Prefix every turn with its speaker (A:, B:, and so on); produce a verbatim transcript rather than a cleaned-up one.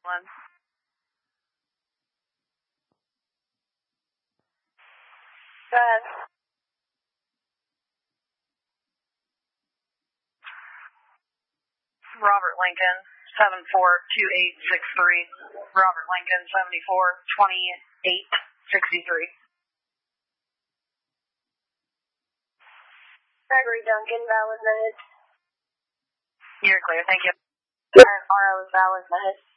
A: One. Go ahead. Robert Lincoln, seven four two eight six three. Robert Lincoln, seventy-four twenty-eight sixty-three. Gregory Duncan, valid minute. You're clear, thank you. R O is valid minute.